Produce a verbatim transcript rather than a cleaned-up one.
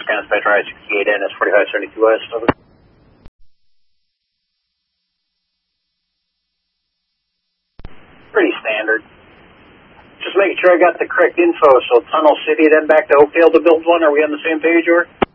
Dispatch I sixty-eight N S forty-five seventy-two West, over. Pretty standard. Just making sure I got the correct info, so Tunnel City, then back to Oakdale to build one. Are we on the same page, or?